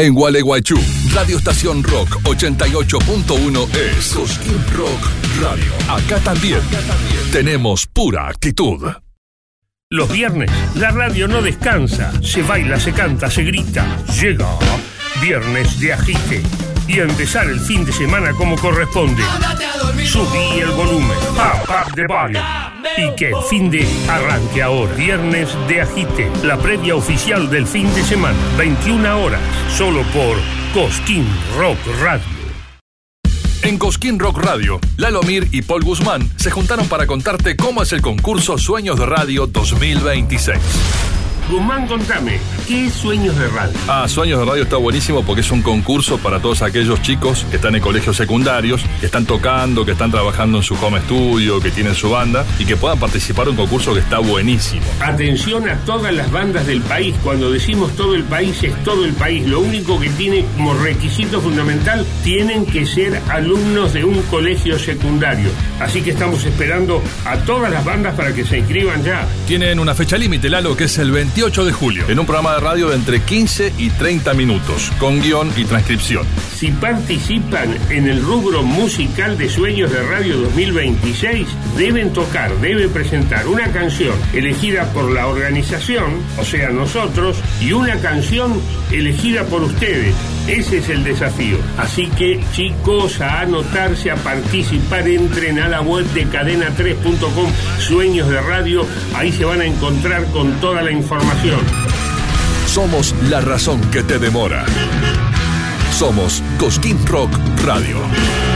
En Gualeguaychú, Radio Estación Rock 88.1 es Cosquín Rock Radio. Acá también tenemos pura actitud. Los viernes, la radio no descansa. Se baila, se canta, se grita. Llega Viernes de Agite. Y a empezar el fin de semana como corresponde. Subí el volumen. Up the volume. Y que el fin de arranque ahora. Viernes de Agite. La previa oficial del fin de semana. 21 horas. Solo por Cosquín Rock Radio. En Cosquín Rock Radio, Lalo Mir y Paul Guzmán se juntaron para contarte cómo es el concurso Sueños de Radio 2026. Guzmán, contame, ¿qué es Sueños de Radio? Sueños de Radio está buenísimo porque es un concurso para todos aquellos chicos que están en colegios secundarios, que están tocando, que están trabajando en su home studio, que tienen su banda y que puedan participar en un concurso que está buenísimo. Atención a todas las bandas del país. Cuando decimos todo el país, es todo el país. Lo único que tiene como requisito fundamental, tienen que ser alumnos de un colegio secundario. Así que estamos esperando a todas las bandas para que se inscriban ya. Tienen una fecha límite, Lalo, que es el 28 de julio, en un programa de radio de entre 15 y 30 minutos, con guión y transcripción. Si participan en el rubro musical de Sueños de Radio 2026, deben presentar una canción elegida por la organización, o sea, nosotros, y una canción elegida por ustedes. Ese es el desafío. Así que, chicos, a anotarse, a participar, entren a la web de cadena3.com, Sueños de Radio, ahí se van a encontrar con toda la información. Somos la razón que te demora. Somos Cosquín Rock Radio.